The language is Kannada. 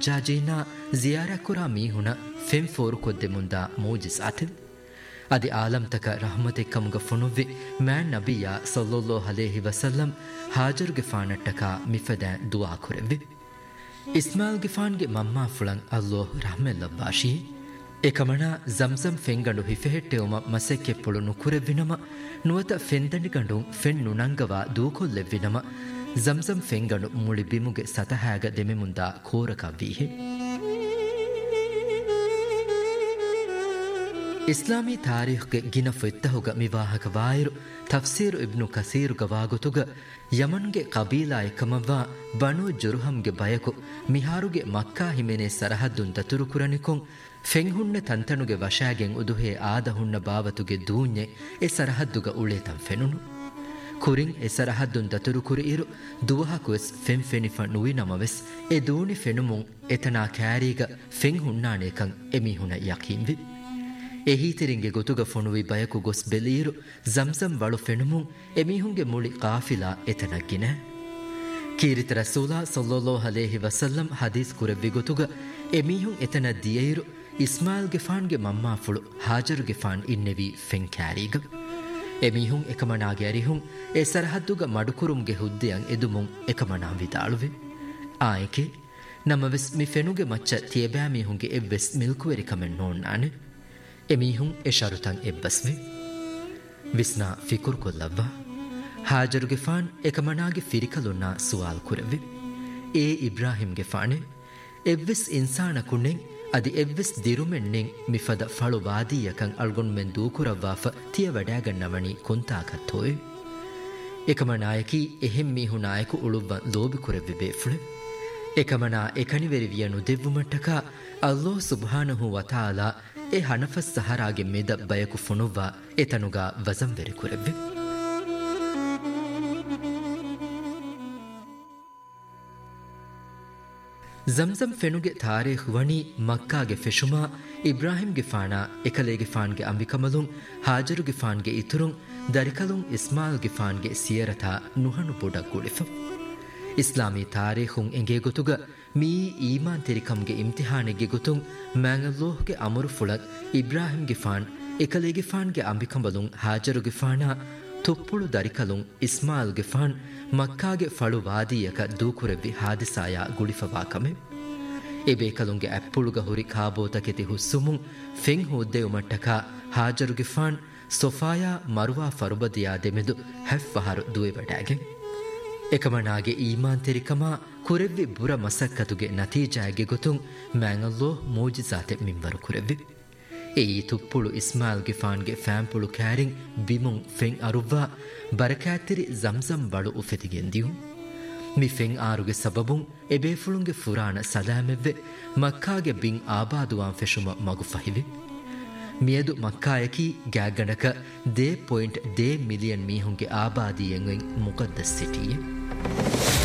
ಹಜ್ಜಾಜೀನಾ ಜಿಯಾರಾ ಕುರಾ ಮೀಹುನ ಫೆಂ ಫೋರು ಕೊದ್ದೆ ಮುಂದ ಮೋಜಿಸ್ ಅತಿವ್ ಅದಿ ಆಲಂತಕ ರಹಮತೆಕ್ಕಮುಗ ಫುನುವ್ವಿ ಮ್ಯಾನ್ ನಬಿಯ ಸಲ್ಲಲ್ಲಾಹು ಅಲೈಹಿ ವಸಲ್ಲಂ ಹಾಜರುಗೆ ಫಾನಟ್ಟಕ ಮಿಫದ ದುಆ ಕುರೆವ್ವಿ ಇಸ್ಮಾಯಿಲ್ ಗಿಫಾನ್ಗೆ ಮಮ್ಮಾ ಫುಳಂ ಅಲ್ಲಾಹ್ ರಹಮೆಲ್ಲವ್ವಾಶಿ ಏಕಮಣ ಜಂಜಂ ಫೆಂಗಂಡು ಹಿಫೆಹೆಟ್ಟೆವುಮ ಮಸೆಕ್ಕೆ ಪುಳು ನುಕುರೆವ್ವಿನಮ ನುವತ ಫೆಂದಣಿಗಂಡು ಫೆಣ್ ನುಣಂಗವ ದೂಕೊಲ್ಲೆವ್ವಿನಮ ಜಂಜಂ ಫೆಂಗಂಡು ಮುಳಿ ಬಿಮುಗೆ ಸತಹಾಗ ದೆಮೆ ಮುಂದ ಕೋರಕವ್ವೀಹೆ ಇಸ್ಲಾಮೀ ತಾರೀಖ್ಗೆ ಗಿನ ಫೆತ್ತಹುಗ ಮಿವಾಹಕ ವಾಯಿರು ತಫ್ಸೀರು ಇಬ್ನು ಕಸೀರುಗ ವಾಗುತುಗ ಯಮನ್ಗೆ ಕಬೀಲಾ ಎಕಮವ್ವಾ ಬಣು ಜುರುಹಂಗೆ ಬಯಕು ಮಿಹಾರುಗೆ ಮಕ್ಕಾ ಹಿಮೆನೆ ಸರಹದ್ದುನ್ ದತುರು ಕುರನಿಕೊಂ ಫೆಂಹುಣ್ಣ ತಂತಣುಗೆ ವಶಾಗೆಂ ಉದುಹೆ ಆದ ಹುಣ್ಣ ಬಾವತುಗೆ ದೂನ್ಯೆ A ಸರಹದ್ದುಗ ಉಳೇತಂ ಫೆನುನು ಕುರಿಂ A ಸರಹದ್ದುನ್ ದತುರು ಕುರಿಯಿರು ದುವಹಕುವೆಸ್ ಫೆಂ ಫೆನಿಫ ನುವಿ ನಮವೆಸ್ A ದೂಣಿ ಫೆನುಮುಂ ಎತನಾ ಕ್ಯಾರೀಗ ಫೆಂಹುಣ್ಣಾಣೇಕಂ ಎಮಿಹುಣ ಯಕೀಂವಿ ಎಹೀತಿರಿಂಗೆ ಗೊತುಗ ಫೊಣುವಿ ಬಯಕು ಗೊಸ್ ಬೆಲೀರು Zamzam ವಳು ಫೆಣುಮುಂ ಎಮಿಹುಂಗೆ ಮುಳಿ ಕಾಫಿಲಾ ಎತನಗ್ಗಿನೆ ಕೀರಿತ ರಸೂಲಾ ಸಲ್ಲಲ್ಲಾಹು ಅಲೈಹಿ ವಸಲ್ಲಂ Hadith ಕುರೆವ್ವಿ ಗೊತುಗ ಎಮಿಹುಂ ಎತನ ದಿಯೈರು Ismail ಗಿಫಾನ್ಗೆ mamma ಫುಳು ಹಾಜರು ಗಿಫಾನ್ ಇನ್ನೆವಿ ಫೆಂ ಕ್ಯಾರೀಗ ಎಮಿಹುಂ ಎಕಮನಾಗೆ ಅರಿಹುಂ ಎ ಸರಹದ್ದುಗ ಮಡುಕುರುಂಗೆ ಹುದ್ದೆಯಂ ಎದುಮುಂ ಎಕಮನಾ ವಿದಾಳುವೆ ಆಯಕೆ ನಮವೆಸ್ ಮಿ ಫೆಣುಗೆ ಮಚ್ಚ ತಿಯಬ್ಯಾಮಿಹುಂಗೆ ಎವ್ವೆಸ್ ಮಿಲ್ಕುವೆರಿ ಕಮೆನ್ ನೋಣ್ಣಾನೆ ಎಮೀಹುಂ ಎ ಶರುತಂ ಎಬ್ಬಸ್ವೆ ವಿಸ್ನಾ ಫಿಕುರ್ ಕೊಲ್ಲವ್ವ ಹಾಜರುಗೆ ಫಾನ್ ಎಕಮನಾಗೆ ಫಿರಿಕಲುನ್ನ ಸುವಾಲ್ ಕುರೆವೆ ಎ ಇಬ್ರಾಹಿಂಗೆ ಫಾಣೆ ಎವ್ವೆಸ್ ಇನ್ಸಾನ ಕುಣ್ಣೆಂ ಅದಿ ಎವ್ವೆಸ್ ದಿರುಮೆಣ್ಣೆಂ ಮಿಫದ ಫಳು ವಾದಿಯಕಂ ಅಳ್ಗೊಂಡ್ಮೆನ್ ದೂಕುರವ್ವಾಫ ತಿಯ ವಡ್ಯಾಗಣ್ಣವಣಿ ಕೊಂತಾಕತ್ತೋಯ್ ಎಕಮನಾಯಕಿ ಎಹೆಂ ಮೀಹು ನಾಯಕು ಉಳುವ್ವ ಲೋಬಿ ಕುರೆವೆ ಬೇಫುಳೆ ಎಕಮನಾ ಎಕಣಿವೆರಿವಿಯನು ದೆವ್ವುಮಟ್ಟಕ ಅಲ್ಲಾಹ್ ಸುಬ್ಹಾನಹು ವತಾಲಾ ಎ ಹನಫಸ್ ಸಹರಾಗೆ ಮೆದ ಬಯಕು ಫುಣುವ್ವ ಎತನುಗ ವಜಂವೆರಿ ಕುರೆವ್ವೆ ಜಂಜಂ ಫೆನುಗೆ ತಾರೀಖ್ ವಣಿ ಮಕ್ಕಾಗೆ ಫೆಶುಮಾ ಇಬ್ರಾಹಿಂಗೆ ಫಾಣಾ ಎಕಲೇಗೆ ಫಾನ್ಗೆ ಅಂಬಿಕಮಲುಂ ಹಾಜರುಗೆ ಫಾನ್ಗೆ ಇತುರುಂ ದರಿಕಲುಂ ಇಸ್ಮಾಯಿಲ್ಗೆ ಫಾನ್ಗೆ ಸಿಯರತಾ ನುಹಣು ಬುಡ ಕುಳಿಫ ಇಸ್ಲಾಮೀ ತಾರೀಖುಂ ಎಂಗೆ ಗೊತುಗ ಮೀ ಈಮಾನ್ ತೆರಿಕಂಗೆ ಇಮ್ತಿಹಾನೆಗೆ ಗೊತುಂ ಮ್ಯಾಂಗಲ್ಲೋಹ್ಗೆ ಅಮರು ಫುಳಕ್ ಇಬ್ರಾಹಿಂಗೆ ಫಾನ್ ಎಕಲೇಗೆ ಫಾನ್ಗೆ ಅಂಬಿಕಂಬಲುಂ ಹಾಜರುಗೆ ಫಾಣಾ ತುಪ್ಪುಳು ದರಿಕಲುಂ ಇಸ್ಮಾಯಿಲ್ಗೆ ಫಾನ್ ಮಕ್ಕಾಗೆ ಫಳು ವಾದಿಯಕ ದೂಕುರೆವ್ವಿ ಹಾದಿಸಾಯ ಗುಳಿಫವಾಕಮೆ ಎಬೇಕಲುಂಗೆ ಅಪ್ಪುಳುಗ ಹುರಿ ಕಾಬೋತಕೆತಿ ಹುಸ್ಸುಮುಂ ಫೆಂ ಹೋದ್ದೆಯು ಮಟ್ಟಕ ಹಾಜರುಗೆ ಫಾನ್ ಸೊಫಾಯಾ ಮರುವಾ ಫರುಬದಿಯಾ ದೆಮೆದು ಹೆಫ್ವಹರು ದುವೆವಡಾಗೆ ಎಕಮನಾಗೆ ಈಮಾನ್ ತೆರಿಕಮ ಕುರೆವ್ವಿ ಬುರ ಮಸಕ್ಕತುಗೆ ನತೀಜಾಗೆ ಗೊತುಂ ಮ್ಯಾಂಗಲ್ಲೋಹ್ ಮೋಜಿಸಾತೆ ಮಿಂವರು ಕುರೆವ್ವಿ ಎಯಿ ತುಪ್ಪುಳು ಇಸ್ಮಾಯಿಲ್ ಗಿಫಾನ್ಗೆ ಫ್ಯಾಂಪುಳು ಕ್ಯಾರಿಂಗ್ ಬಿಮುಂ ಫೆಂ ಅರುವ್ವಾ ಬರಕಾತಿರಿ ಜಂಜಂ ಬಳು ಉಫೆತಿಗೆಂದಿಯು ಮಿ ಫೆಂ ಆರುಗೆ ಸಬಬುಂ ಎಬೇಫುಳುಂಗೆ ಫುರಾಣ ಸಲಾಮೆವ್ವೆ ಮಕ್ಕಾಗೆ ಬಿಂ ಆಬಾದುವಾಂ ಫೆಶುಮ ಮಗು ಫಹಿವೆ ಮಿಯದು ಮಕ್ಕಾಯಕಿ ಗ್ಯಾಗಣಕ ದೇ ಮಿಲಿಯನ್ ಮೀಹುಂಗೆ ಆಬಾದಿಯೆಂಗೆಂ ಮುಕದ್ದಸ್ ಸಿಟಿಯೆ